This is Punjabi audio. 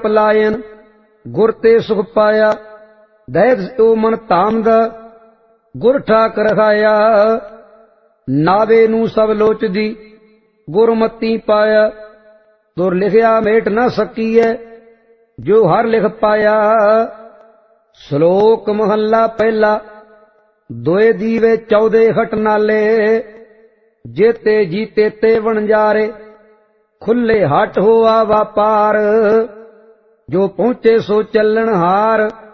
ਪਲਾਇਨ ਗੁਰ ਤੇ ਸੁਖ ਪਾਇਆ। ਦੈਤ ਤੋ ਮਨ ਧਾਮਦ ਗੁਰ ਠਾਕ ਰਖਾਇਆ। ਨਾਵੇ ਨੂੰ ਸਭ ਲੋਚਦੀ ਗੁਰਮਤੀ ਪਾਇਆ। ਦੁਰ ਲਿਖਿਆ ਮੇਟ ਨਾ ਸਕੀਐ ਜੋ ਹਰ ਲਿਖ ਪਾਇਆ। ਸ਼ਲੋਕ ਮਹੱਲਾ ਪਹਿਲਾ। ਦੋਏ ਦੀਵੇ 14 ਖਟ ਨਾਲੇ ਜੇਤੇ ਜੀਤੇ ਤੇ ਵਣਜਾਰੇ। ਖੁੱਲੇ ਹੱਟ ਹੋਆ ਵਾਪਾਰ ਜੋ ਪਹੁੰਚੇ ਸੋ ਚੱਲਣ ਹਾਰ।